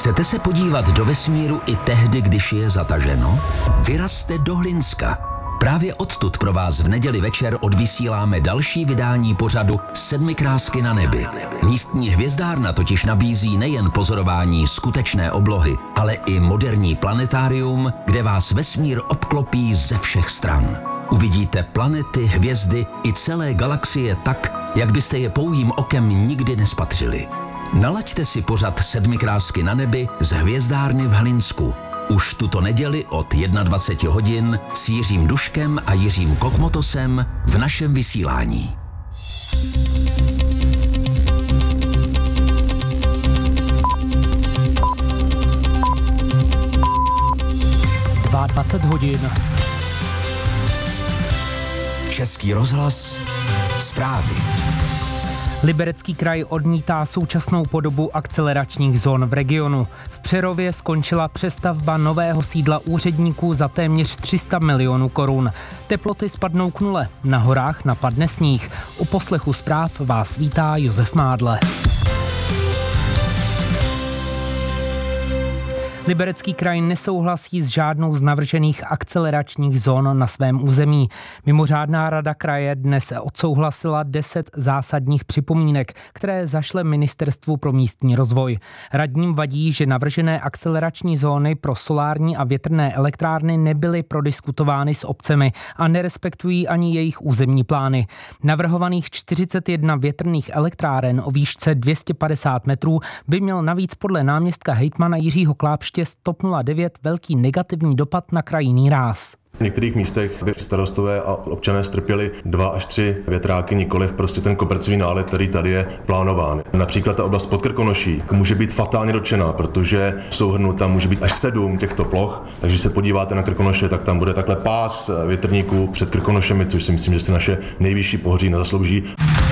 Chcete se podívat do vesmíru i tehdy, když je zataženo? Vyrazte do Hlinska. Právě odtud pro vás v neděli večer odvysíláme další vydání pořadu Sedmikrásky na nebi. Místní hvězdárna totiž nabízí nejen pozorování skutečné oblohy, ale i moderní planetárium, kde vás vesmír obklopí ze všech stran. Uvidíte planety, hvězdy i celé galaxie tak, jak byste je pouhým okem nikdy nespatřili. Nalaďte si pořad Sedmikrásky na nebi z hvězdárny v Hlinsku. Už tuto neděli od 21 hodin s Jiřím Duškem a Jiřím Kokmotosem v našem vysílání. 22 hodin. Český rozhlas, zprávy. Liberecký kraj odmítá současnou podobu akceleračních zón v regionu. V Přerově skončila přestavba nového sídla úředníků za téměř 300 milionů korun. Teploty spadnou k nule, na horách napadne sníh. U poslechu zpráv vás vítá Josef Mádle. Liberecký kraj nesouhlasí s žádnou z navržených akceleračních zón na svém území. Mimořádná rada kraje dnes odsouhlasila 10 zásadních připomínek, které zašle Ministerstvu pro místní rozvoj. Radním vadí, že navržené akcelerační zóny pro solární a větrné elektrárny nebyly prodiskutovány s obcemi a nerespektují ani jejich územní plány. Navrhovaných 41 větrných elektráren o výšce 250 metrů by měl navíc podle náměstka hejtmana Jiřího Klápště z TOP 09 velký negativní dopad na krajinný ráz. V některých místech by starostové a občané strpěli 2 až 3 větráky, nikoliv prostě ten kobercový nálet, který tady je plánován. Například ta oblast pod Krkonoší může být fatálně dotčená, protože v souhrnu tam může být až 7 těchto ploch, takže když se podíváte na Krkonoše, tak tam bude takhle pás větrníků před Krkonošemi, což si myslím, že si naše nejvyšší pohoří nezaslouží.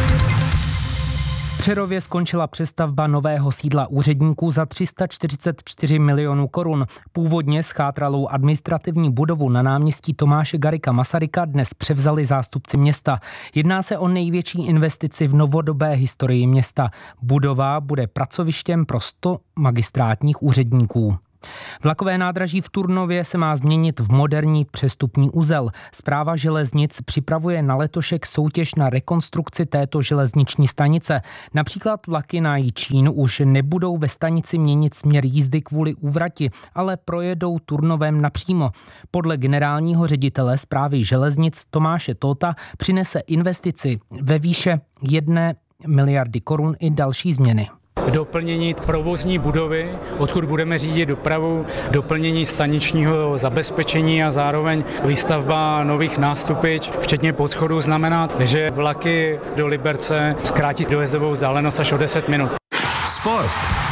V Přerově skončila přestavba nového sídla úředníků za 344 milionů korun. Původně schátralou administrativní budovu na náměstí Tomáše Garrigua Masaryka dnes převzali zástupci města. Jedná se o největší investici v novodobé historii města. Budova bude pracovištěm pro 100 magistrátních úředníků. Vlakové nádraží v Turnově se má změnit v moderní přestupní uzel. Správa železnic připravuje na letošek soutěž na rekonstrukci této železniční stanice. Například vlaky na Jičín už nebudou ve stanici měnit směr jízdy kvůli úvrati, ale projedou Turnovem napřímo. Podle generálního ředitele správy železnic Tomáše Tóta přinese investici ve výše 1 miliardy korun i další změny. Doplnění provozní budovy, odkud budeme řídit dopravu, doplnění staničního zabezpečení a zároveň výstavba nových nástupišť, včetně podchodů, znamená, že vlaky do Liberce zkrátí dojezdovou vzdálenost až o 10 minut. Sport.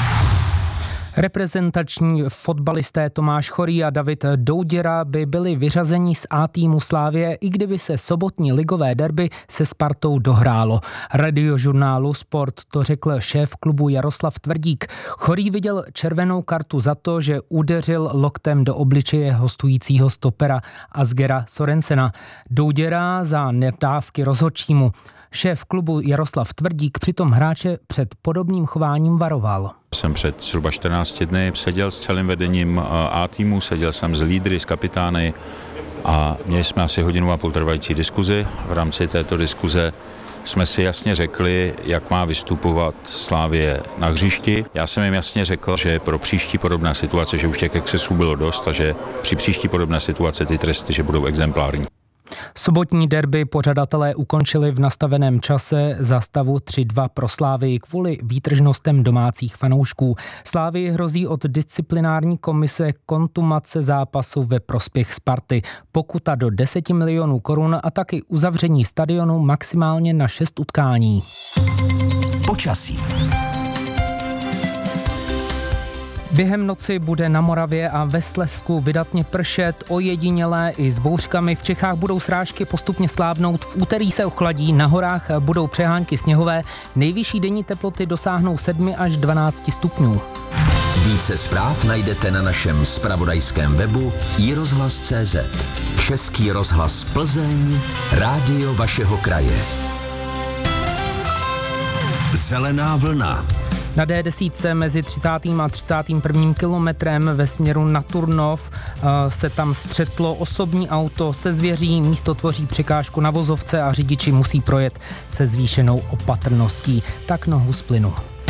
Reprezentační fotbalisté Tomáš Chorý a David Douděra by byli vyřazeni z A týmu Slavie, i kdyby se sobotní ligové derby se Spartou dohrálo. Radiožurnálu Sport to řekl šéf klubu Jaroslav Tvrdík. Chorý viděl červenou kartu za to, že udeřil loktem do obličeje hostujícího stopera Asgera Sorensena. Douděra za nedávky rozhodčímu. Šéf klubu Jaroslav Tvrdík přitom hráče před podobným chováním varoval. Jsem před zhruba 14 dny seděl s celým vedením A týmu, seděl jsem s lídry, s kapitány a měli jsme asi 1,5 hodiny trvající diskuzi. V rámci této diskuze jsme si jasně řekli, jak má vystupovat Slavie na hřišti. Já jsem jim jasně řekl, že pro příští podobné situace, že už těch excesů bylo dost a že při příští podobné situace ty tresty, že budou exemplární. Sobotní derby pořadatelé ukončili v nastaveném čase za stavu 3-2 pro Slavii kvůli výtržnostem domácích fanoušků. Slavii hrozí od disciplinární komise kontumace zápasu ve prospěch Sparty, pokuta do 10 milionů korun a taky uzavření stadionu maximálně na 6 utkání. Počasí. Během noci bude na Moravě a ve Slezsku vydatně pršet, ojedinělé i s bouřkami. V Čechách budou srážky postupně slábnout, v úterý se ochladí, na horách budou přehánky sněhové, nejvyšší denní teploty dosáhnou 7 až 12 stupňů. Více zpráv najdete na našem zpravodajském webu iRozhlas.cz. Český rozhlas Plzeň, rádio vašeho kraje. Zelená vlna. Na D10 mezi 30. a 31. kilometrem ve směru na Turnov se tam střetlo osobní auto se zvěří, místo tvoří překážku na vozovce a řidiči musí projet se zvýšenou opatrností. Tak nohu z plynu.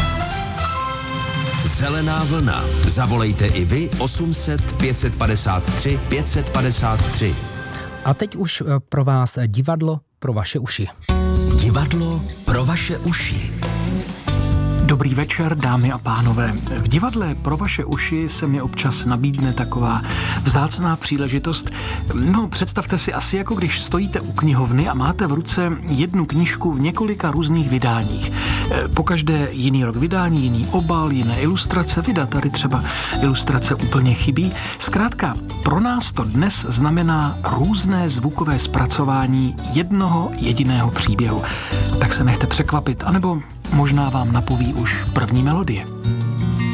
Zelená vlna. Zavolejte i vy 800 553 553. A teď už pro vás divadlo pro vaše uši. Divadlo pro vaše uši. Dobrý večer, dámy a pánové. V divadle pro vaše uši se mi občas nabídne taková vzácná příležitost. No, představte si asi jako když stojíte u knihovny a máte v ruce jednu knížku v několika různých vydáních. Pokaždé jiný rok vydání, jiný obal, jiné ilustrace. Vida tady třeba ilustrace úplně chybí. Zkrátka, pro nás to dnes znamená různé zvukové zpracování jednoho jediného příběhu. Tak se nechte překvapit, anebo možná vám napoví už první melodie.